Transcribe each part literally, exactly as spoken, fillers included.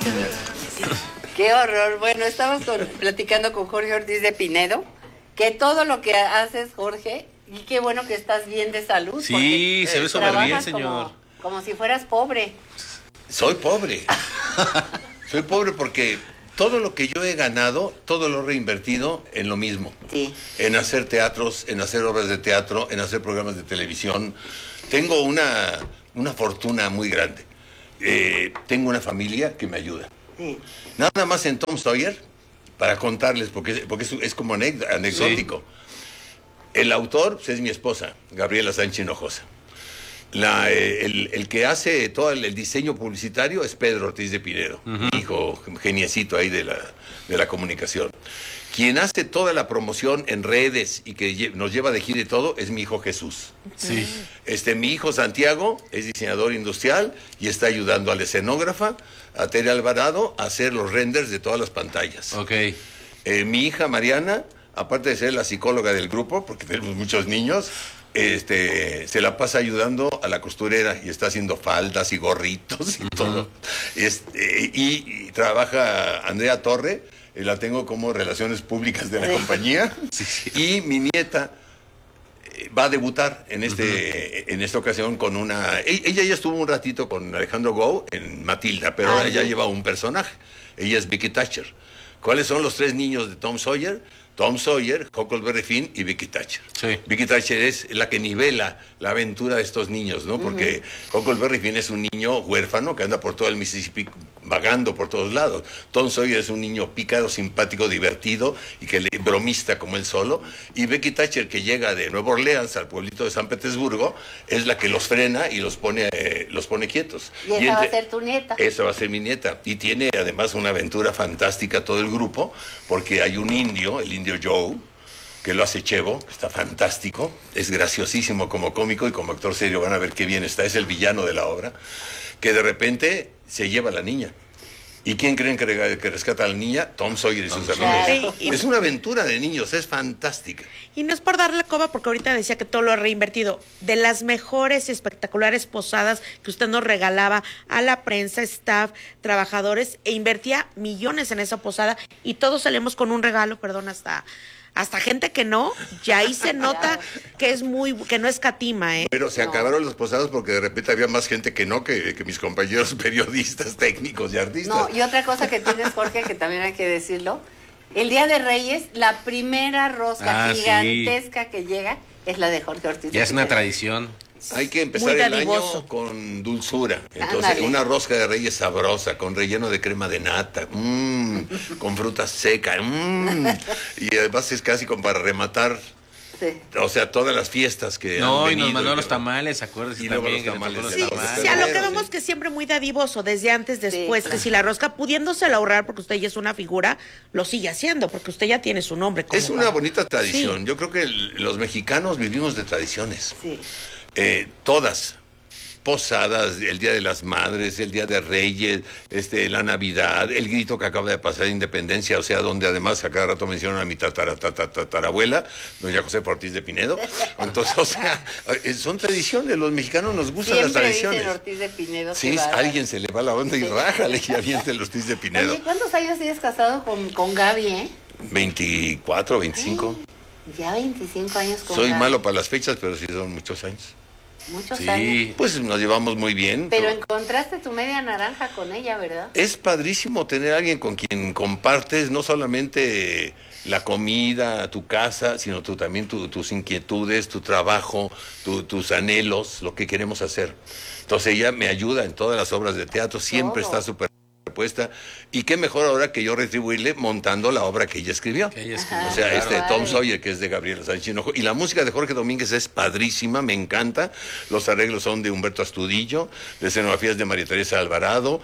Qué horror. Bueno, estamos con, platicando con Jorge Ortiz de Pinedo, que todo lo que haces, Jorge, y qué bueno que estás bien de salud. Sí, se ve súper bien, señor. Como, como si fueras pobre. Soy pobre. Soy pobre porque todo lo que yo he ganado, todo lo he reinvertido en lo mismo. Sí. En hacer teatros, en hacer obras de teatro, en hacer programas de televisión. Tengo una, una fortuna muy grande. Eh, tengo una familia que me ayuda. Sí. Nada más en Tom Sawyer, para contarles, porque, porque es, es como anecdótico. Sí. El autor pues, es mi esposa, Gabriela Sánchez Hinojosa. La, eh, el, el que hace todo el, el diseño publicitario es Pedro Ortiz de Pinedo, uh-huh. hijo geniecito ahí de la, de la comunicación. Quien hace toda la promoción en redes y que lle- nos lleva de gira y todo es mi hijo Jesús. Sí. Este, mi hijo Santiago es diseñador industrial y está ayudando a la escenógrafa, a Tere Alvarado, a hacer los renders de todas las pantallas. Ok. Eh, mi hija Mariana, aparte de ser la psicóloga del grupo, porque tenemos muchos niños, este, se la pasa ayudando a la costurera y está haciendo faldas y gorritos y uh-huh. todo. Este, y, y trabaja Andrea Torre, eh, la tengo como relaciones públicas de la sí. compañía. Sí, sí. Y mi nieta eh, va a debutar en, este, uh-huh. en esta ocasión con una... Ella ya estuvo un ratito con Alejandro Gou en Matilda, pero ah, ahora sí. ya lleva un personaje. Ella es Vicky Thatcher. ¿Cuáles son los tres niños de Tom Sawyer? Tom Sawyer, Huckleberry Finn y Vicky Thatcher. Sí. Vicky Thatcher es la que nivela la aventura de estos niños, ¿no? Porque uh-huh. Huckleberry Finn es un niño huérfano que anda por todo el Mississippi vagando por todos lados. Tom Sawyer es un niño pícaro, simpático, divertido y que le bromista como él solo. Y Vicky Thatcher, que llega de Nueva Orleans al pueblito de San Petersburgo, es la que los frena y los pone, eh, los pone quietos. Y esa y entre... va a ser tu nieta. Esa va a ser mi nieta. Y tiene además una aventura fantástica todo el grupo, porque hay un indio, el indio Joe, que lo hace Chevo, está fantástico, es graciosísimo como cómico y como actor serio, van a ver qué bien está, es el villano de la obra, que de repente se lleva a la niña. ¿Y quién creen que, que rescata a la niña? Tom Sawyer y sus amigos. Sí, es una aventura de niños, es fantástica. Y no es por darle coba, porque ahorita decía que todo lo ha reinvertido. De las mejores y espectaculares posadas que usted nos regalaba a la prensa, staff, trabajadores, e invertía millones en esa posada y todos salimos con un regalo, perdón, hasta... Hasta gente que no, ya ahí se nota que es muy, que no escatima, ¿eh? Pero se no. acabaron los posados porque de repente había más gente que no, que, que mis compañeros periodistas, técnicos y artistas. No, y otra cosa que tienes, Jorge, que también hay que decirlo, el Día de Reyes, la primera rosca ah, gigantesca sí. que llega es la de Jorge Ortiz. Ya es una tradición. Hay que empezar el año con dulzura. Entonces, Ándale. una rosca de reyes sabrosa, con relleno de crema de nata, mmm, con fruta seca, mmm, y además es casi como para rematar, sí. o sea, todas las fiestas que No, han y venido, nos mandó y los tamales, acuérdese también. Los tamales, los sí, tamales. sí, a lo que vemos sí. que siempre muy dadivoso, desde antes, después, sí. que si la rosca, pudiéndosela ahorrar, porque usted ya es una figura, lo sigue haciendo, porque usted ya tiene su nombre. Es una para... bonita tradición. Sí. Yo creo que el, los mexicanos vivimos de tradiciones. Sí. Eh, todas, posadas, el Día de las Madres, el Día de Reyes, este, la Navidad, el grito que acaba de pasar de Independencia, o sea, donde además a cada rato mencionan a mi tatara, tatara, tatarabuela, doña José Ortiz de Pinedo. Entonces, o sea, son tradiciones, los mexicanos nos gustan Siempre las tradiciones. Dicen Ortiz de Pinedo. Sí, a alguien se le va la onda y sí. rájale y avienta el Ortiz de Pinedo. Oye, ¿cuántos años tienes casado con, con Gaby, eh? veinticuatro, veinticinco. Ay, ya veinticinco años con Soy Gaby. malo para las fechas, pero sí son muchos años. Muchos sí, años. Pues nos llevamos muy bien. Pero encontraste tu media naranja con ella, ¿verdad? Es padrísimo tener a alguien con quien compartes no solamente la comida, tu casa, sino tú también tu, tus inquietudes, tu trabajo, tu, tus anhelos, lo que queremos hacer. Entonces ella me ayuda en todas las obras de teatro, siempre Todo. está súper puesta, y qué mejor ahora que yo retribuirle montando la obra que ella escribió. Que ella escribió. O sea, Claro. este Tom Sawyer, que es de Gabriela Sánchez Hinojosa, y la música de Jorge Domínguez es padrísima, me encanta. Los arreglos son de Humberto Astudillo, de escenografías de María Teresa Alvarado,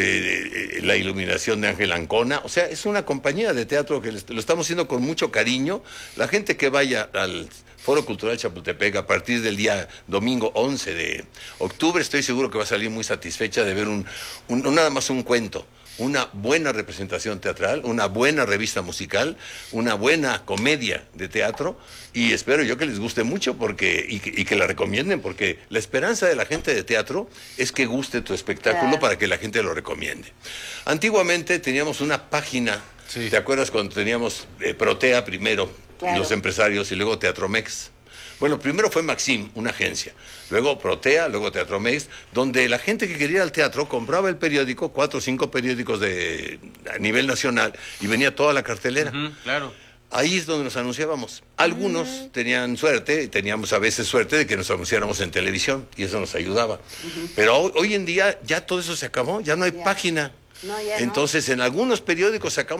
eh, eh, la iluminación de Ángel Ancona. O sea, es una compañía de teatro que lo estamos haciendo con mucho cariño. La gente que vaya al Foro Cultural Chapultepec a partir del día domingo once de octubre, estoy seguro que va a salir muy satisfecha de ver un, un no nada más un cuento, una buena representación teatral, una buena revista musical, una buena comedia de teatro, y espero yo que les guste mucho porque y que, y que la recomienden, porque la esperanza de la gente de teatro es que guste tu espectáculo, claro, para que la gente lo recomiende. Antiguamente teníamos una página, sí. ¿Te acuerdas cuando teníamos eh, Protea primero, claro, los empresarios, y luego Teatromex? Bueno, primero fue Maxim, una agencia, luego Protea, luego Teatromex, donde la gente que quería ir al teatro compraba el periódico, cuatro o cinco periódicos de, a nivel nacional, y venía toda la cartelera. Uh-huh, claro. Ahí es donde nos anunciábamos. Algunos uh-huh. tenían suerte, teníamos a veces suerte de que nos anunciáramos en televisión, y eso nos ayudaba. Uh-huh. Pero hoy, hoy en día ya todo eso se acabó, ya no hay yeah. página. No, ya Entonces, no. en algunos periódicos sacamos